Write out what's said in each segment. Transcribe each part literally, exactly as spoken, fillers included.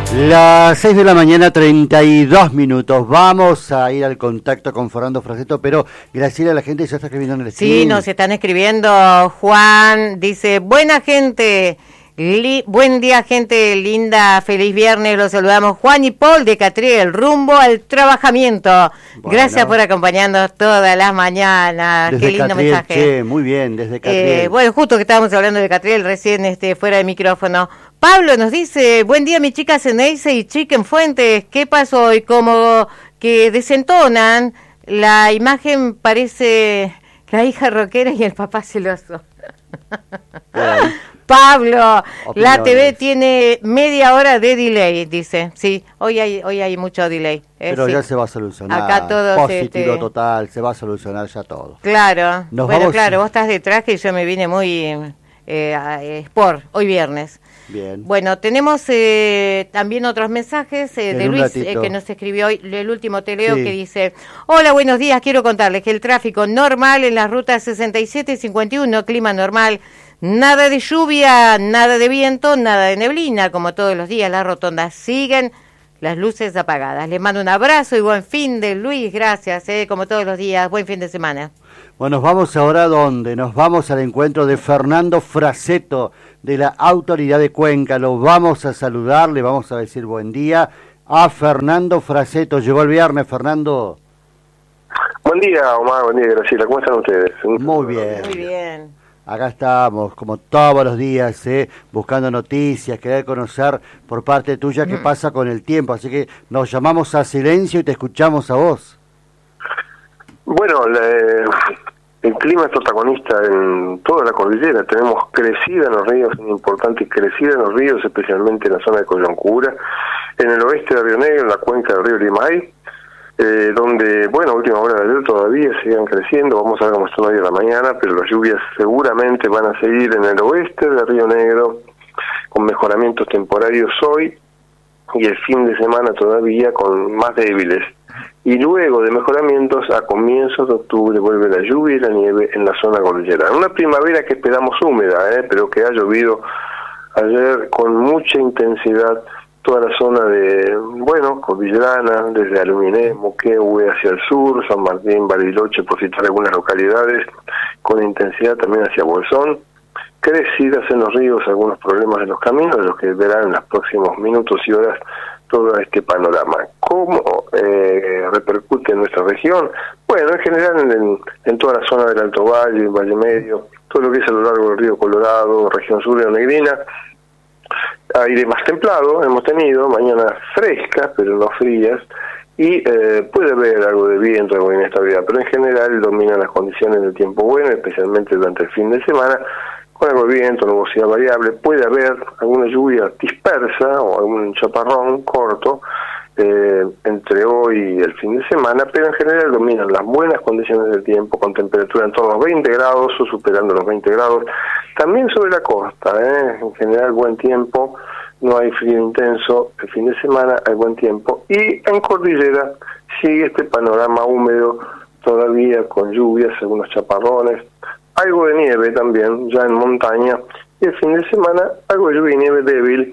Las seis de la mañana, treinta y dos minutos. Vamos a ir al contacto con Fernando Fraseto, pero Graciela, la gente ya está escribiendo en el stream. Sí, nos están escribiendo. Juan dice, buena gente, li, buen día gente linda, feliz viernes, los saludamos. Juan y Paul de Catriel, rumbo al trabajamiento. Bueno. Gracias por acompañarnos todas las mañanas. Desde Qué lindo Catriel, mensaje. Che, muy bien, desde Catriel. Eh, bueno, justo que estábamos hablando de Catriel recién este, fuera de micrófono. Pablo nos dice, buen día mis chicas Ceneice y Chiquen Fuentes, ¿qué pasó hoy? Como que desentonan, la imagen parece la hija rockera y el papá celoso. Bien. Pablo, Opiniones. La T V tiene media hora de delay, dice. Sí, hoy hay hoy hay mucho delay. Eh, Pero sí. ya se va a solucionar. Acá todos, Positivo este... total, se va a solucionar ya todo. Claro, Nos bueno, vamos... claro, vos estás de traje y yo me vine muy eh, a, eh, sport, hoy viernes. Bien. Bueno, tenemos eh, también otros mensajes eh, de Luis eh, que nos escribió hoy, el último te leo, sí. Que dice, hola, buenos días, quiero contarles que el tráfico normal en las rutas sesenta y siete y cincuenta y uno, clima normal, nada de lluvia, nada de viento, nada de neblina, como todos los días, las rotondas siguen, las luces apagadas. Les mando un abrazo y buen fin de Luis, gracias, eh, como todos los días, buen fin de semana. Bueno, nos vamos ahora a dónde, nos vamos al encuentro de Fernando Fraseto, de la Autoridad de Cuenca. Lo vamos a saludar, le vamos a decir buen día a Fernando Fraseto. Llegó el viernes, Fernando. Buen día, Omar, buen día, Graciela. ¿Cómo están ustedes? Muy bien. Muy bien. Acá estamos, como todos los días, ¿eh? Buscando noticias, querer conocer por parte tuya qué pasa con el tiempo. Así que nos llamamos a silencio y te escuchamos a vos. Bueno, la, el clima es protagonista en toda la cordillera. Tenemos crecida en los ríos, una importante crecida en los ríos, especialmente en la zona de Coyoncura, en el oeste de Río Negro, en la cuenca del río Limay, eh, donde, bueno, a última hora de ayer todavía siguen creciendo. Vamos a ver cómo están hoy a la mañana, pero las lluvias seguramente van a seguir en el oeste de Río Negro, con mejoramientos temporarios hoy, y el fin de semana todavía con más débiles. Y luego de mejoramientos, a comienzos de octubre vuelve la lluvia y la nieve en la zona cordillerana. Una primavera que esperamos húmeda, ¿eh? Pero que ha llovido ayer con mucha intensidad toda la zona de, bueno, cordillerana, desde Aluminé, Moquehue hacia el sur, San Martín, Bariloche, por citar algunas localidades, con intensidad también hacia Bolsón. Crecidas en los ríos, algunos problemas en los caminos, de los que verán en los próximos minutos y horas todo este panorama. ¿Cómo eh, repercute en nuestra región? Bueno, en general en, en toda la zona del Alto Valle, el Valle Medio, todo lo que es a lo largo del río Colorado, región sur de Negrina, aire más templado hemos tenido, mañanas frescas, pero no frías, y eh, puede haber algo de viento, algo de inestabilidad, pero en general dominan las condiciones del tiempo bueno, especialmente durante el fin de semana, con algo de viento, nubosidad variable. Puede haber alguna lluvia dispersa o algún chaparrón corto eh, entre hoy y el fin de semana, pero en general dominan las buenas condiciones del tiempo, con temperatura en torno a los veinte grados o superando los veinte grados. También sobre la costa, ¿eh? En general buen tiempo, no hay frío intenso. El fin de semana hay buen tiempo. Y en cordillera sigue este panorama húmedo, todavía con lluvias, algunos chaparrones, algo de nieve también, ya en montaña, y el fin de semana algo de lluvia y nieve débil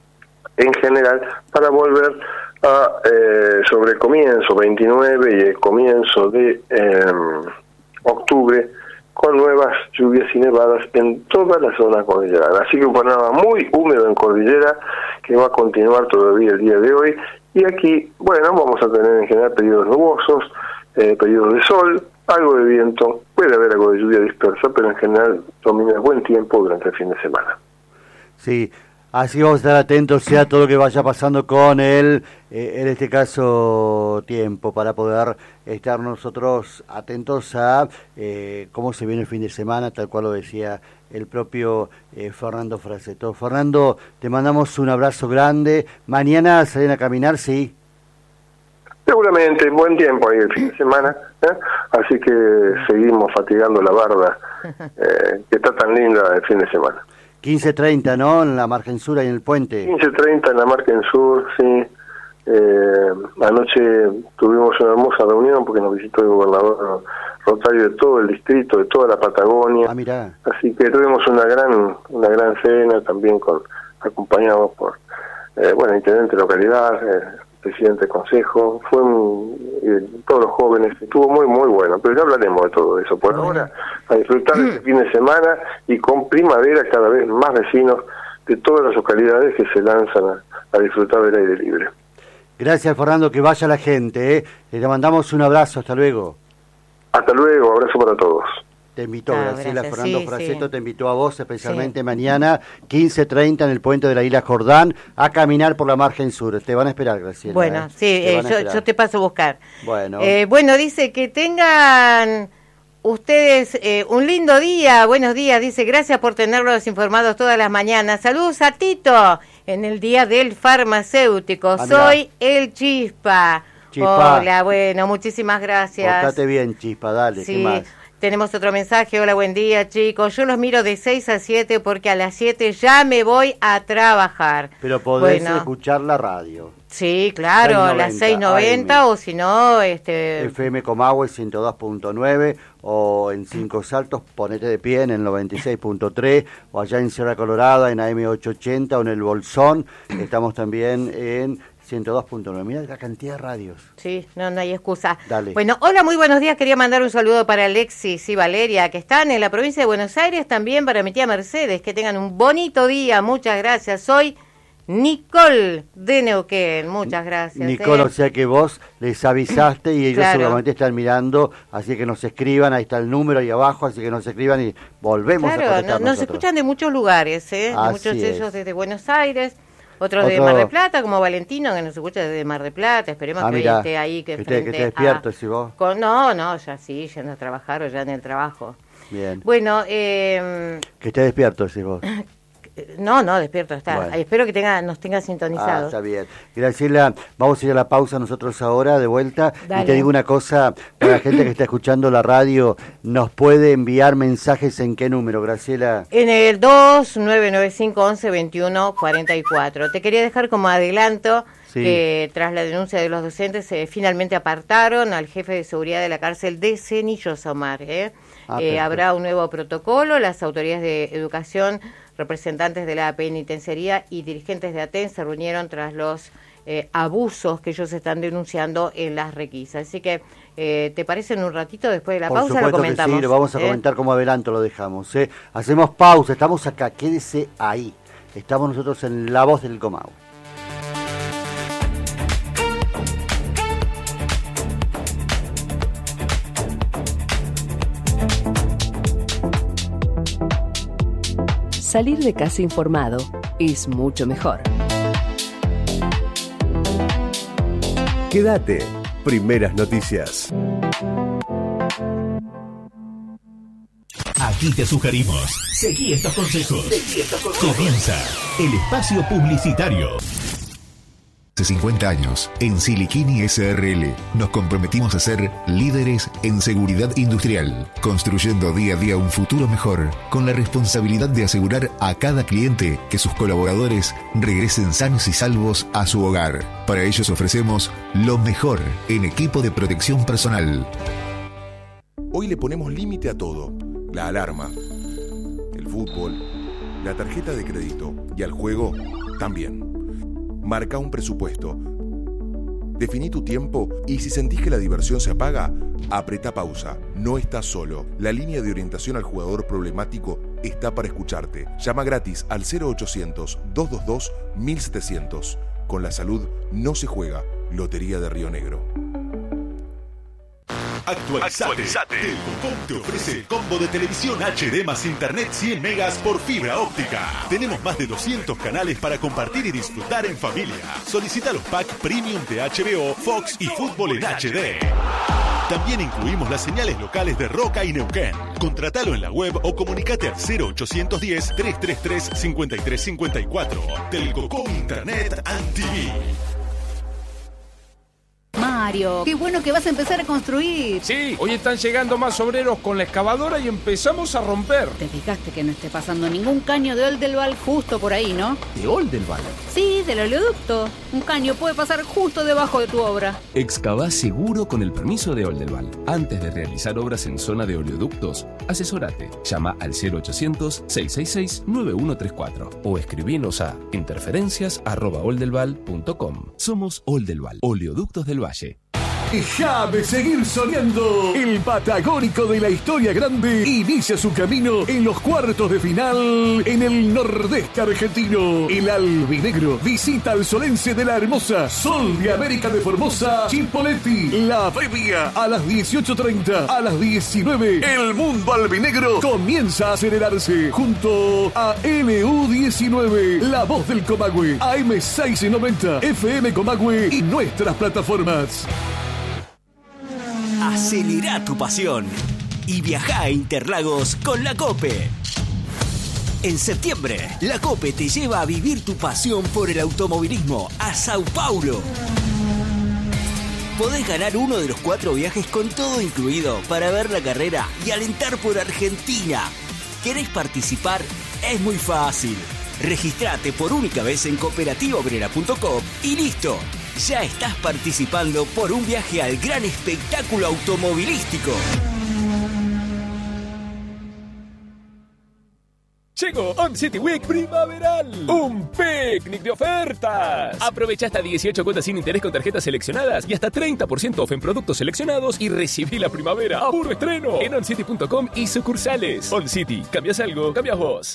en general, para volver a eh, sobre el comienzo veintinueve y el comienzo de eh, octubre, con nuevas lluvias y nevadas en toda la zona cordillerana. Así que un panorama muy húmedo en cordillera, que va a continuar todavía el día de hoy, y aquí, bueno, vamos a tener en general periodos nubosos, eh, periodos de sol, algo de viento, puede haber algo de lluvia dispersa, pero en general domina el buen tiempo durante el fin de semana. Sí, así vamos a estar atentos a todo lo que vaya pasando con el, eh, en este caso, tiempo, para poder estar nosotros atentos a eh, cómo se viene el fin de semana, tal cual lo decía el propio eh, Fernando Fraseto. Fernando, te mandamos un abrazo grande. Mañana salen a caminar, sí. Seguramente, buen tiempo ahí el fin de semana, ¿eh? Así que seguimos fatigando la barda, eh, que está tan linda el fin de semana. quince treinta, ¿no? En la margen sur y en el puente. quince treinta en la margen sur, sí. Eh, anoche tuvimos una hermosa reunión porque nos visitó el gobernador Rotario de todo el distrito, de toda la Patagonia. Ah, mirá. Así que tuvimos una gran una gran cena también con acompañados por eh, bueno, intendente de localidad, eh, presidente del consejo, fue un, eh, todos los jóvenes, estuvo muy muy bueno, pero ya hablaremos de todo eso. Por bueno. ahora, a disfrutar de este fin de semana y con primavera cada vez más vecinos de todas las localidades que se lanzan a, a disfrutar del aire libre. Gracias, Fernando, que vaya la gente, ¿eh? Le mandamos un abrazo, hasta luego. Hasta luego, abrazo para todos. Te invitó, ah, Graciela, gracias. Fernando sí, Fraceto, sí. te invitó a vos, especialmente sí. mañana, quince treinta, en el puente de la Isla Jordán, a caminar por la margen sur. Te van a esperar, Graciela. Bueno, ¿eh? sí, eh, yo, yo te paso a buscar. Bueno, eh, bueno dice que tengan ustedes eh, un lindo día, buenos días, dice, gracias por tenerlos informados todas las mañanas. Saludos a Tito, en el Día del Farmacéutico. Ah, Soy el Chispa. Chispa. Hola, bueno, muchísimas gracias. Portate bien, Chispa, dale, sí. ¿qué más? Tenemos otro mensaje. Hola, buen día, chicos. Yo los miro de seis a siete porque a las siete ya me voy a trabajar. Pero podés bueno. escuchar la radio. Sí, claro, a las seis noventa o si no... este F M Comahue ciento dos punto nueve o en Cinco Saltos, ponete de pie en el noventa y seis punto tres o allá en Sierra Colorada en A M ochocientos ochenta o en el Bolsón. Estamos también en ciento dos punto nueve. Mira la cantidad de radios. Sí, no, no hay excusa. Dale. Bueno, hola, muy buenos días. Quería mandar un saludo para Alexis y Valeria, que están en la provincia de Buenos Aires, también para mi tía Mercedes. Que tengan un bonito día. Muchas gracias. Soy Nicole de Neuquén. Muchas gracias. Nicole, ¿eh? O sea que vos les avisaste y ellos claro. seguramente están mirando, así que nos escriban. Ahí está el número ahí abajo, así que nos escriban y volvemos claro, a contestar no, nos nosotros. escuchan de muchos lugares, ¿eh? De muchos de ellos desde Buenos Aires. Otros Otro... de Mar del Plata, como Valentino, que nos escucha desde Mar del Plata. Esperemos ah, que mira, hoy esté ahí. Que, que, te, que te despierto, si vos. Con... No, no, ya sí, yendo a trabajar o ya en el trabajo. Bien. Bueno, eh... que esté despierto, si vos. No, no, despierto está. Bueno. Espero que tenga, nos tenga sintonizados. Ah, está bien. Graciela, vamos a ir a la pausa nosotros ahora, de vuelta. Dale. Y te digo una cosa, para la gente que está escuchando la radio, ¿nos puede enviar mensajes en qué número, Graciela? En el dos nueve nueve cinco once veintiuno cuarenta y cuatro. Te quería dejar como adelanto sí. que tras la denuncia de los docentes se eh, finalmente apartaron al jefe de seguridad de la cárcel de Cenillosa, Omar. ¿eh? Ah, eh, habrá un nuevo protocolo, las autoridades de educación, representantes de la penitenciaría y dirigentes de ATEN se reunieron tras los eh, abusos que ellos están denunciando en las requisas. Así que, eh, ¿te parece en un ratito después de la Por pausa lo comentamos? Que sí, lo vamos a ¿eh? comentar como adelanto, lo dejamos. ¿eh? Hacemos pausa, estamos acá, quédese ahí. Estamos nosotros en La Voz del Comahue. Salir de casa informado es mucho mejor. Quédate. Primeras noticias. Aquí te sugerimos. Seguí estos consejos. Seguí estos consejos. Comienza el espacio publicitario. Hace cincuenta años, en Siliquini S R L, nos comprometimos a ser líderes en seguridad industrial, construyendo día a día un futuro mejor, con la responsabilidad de asegurar a cada cliente que sus colaboradores regresen sanos y salvos a su hogar. Para ellos ofrecemos lo mejor en equipo de protección personal. Hoy le ponemos límite a todo: la alarma, el fútbol, la tarjeta de crédito y al juego también. Marca un presupuesto. Definí tu tiempo y si sentís que la diversión se apaga, apretá pausa. No estás solo. La línea de orientación al jugador problemático está para escucharte. Llama gratis al cero ochocientos, doscientos veintidós, mil setecientos. Con la salud no se juega. Lotería de Río Negro. Actualizate. Actualizate. Telcocom te ofrece el combo de televisión H D más internet cien megas por fibra óptica. Tenemos más de doscientos canales para compartir y disfrutar en familia. Solicita los packs premium de H B O, Fox y Fútbol en H D. También incluimos las señales locales de Roca y Neuquén. Contratalo en la web o comunicate al cero ochocientos diez, trescientos treinta y tres, cincuenta y tres cincuenta y cuatro. Telcocom Internet and T V. Mario. Qué bueno que vas a empezar a construir. Sí, hoy están llegando más obreros con la excavadora y empezamos a romper. Te fijaste que no esté pasando ningún caño de Oldelval justo por ahí, ¿no? ¿De Oldelval? Sí, del oleoducto. Un caño puede pasar justo debajo de tu obra. Excavá seguro con el permiso de Oldelval. Antes de realizar obras en zona de oleoductos, asesórate. Llama al cero ochocientos, seiscientos sesenta y seis, noventa y uno treinta y cuatro o escribinos a interferencias arroba oldelval punto com. Somos Oldelval, Oleoductos del Valle. Déjame seguir soñando. El Patagónico de la Historia Grande inicia su camino en los cuartos de final en el Nordeste argentino. El albinegro visita al solense de la hermosa Sol de América de Formosa, Chipoleti. La previa a las dieciocho treinta, a las diecinueve. El mundo albinegro comienza a acelerarse junto a L U diecinueve, La Voz del Comahue, A M seiscientos noventa, F M Comahue y nuestras plataformas. Acelera tu pasión y viaja a Interlagos con la COPE. En septiembre, la COPE te lleva a vivir tu pasión por el automovilismo a Sao Paulo. Podés ganar uno de los cuatro viajes con todo incluido para ver la carrera y alentar por Argentina. ¿Querés participar? Es muy fácil. Registrate por única vez en cooperativa obrera punto com y listo. Ya estás participando por un viaje al gran espectáculo automovilístico. Llegó On City Week primaveral, un picnic de ofertas. Aprovecha hasta dieciocho cuotas sin interés con tarjetas seleccionadas y hasta treinta por ciento off en productos seleccionados y recibí la primavera a puro estreno en on city punto com y sucursales. On City, cambias algo, cambias vos.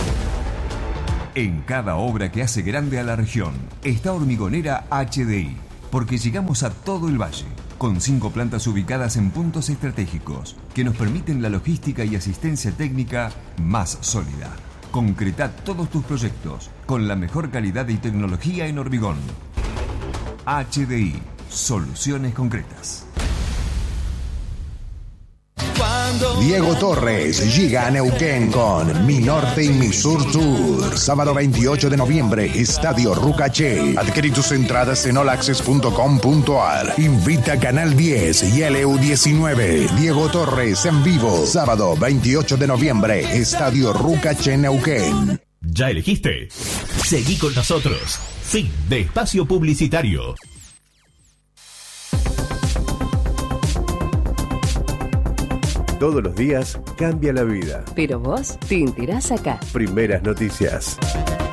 En cada obra que hace grande a la región está Hormigonera H D I, porque llegamos a todo el valle, con cinco plantas ubicadas en puntos estratégicos que nos permiten la logística y asistencia técnica más sólida. Concreta todos tus proyectos con la mejor calidad y tecnología en hormigón. H D I, soluciones concretas. Diego Torres llega a Neuquén con Mi Norte y Mi Sur Tour. Sábado veintiocho de noviembre, Estadio Rucaché. Adquirí tus entradas en all access punto com punto a r. Invita Canal diez y L U diecinueve. Diego Torres en vivo. Sábado veintiocho de noviembre, Estadio Rucaché, Neuquén. ¿Ya elegiste? Seguí con nosotros. Fin de espacio publicitario. Todos los días cambia la vida. Pero vos te enterás acá. Primeras noticias.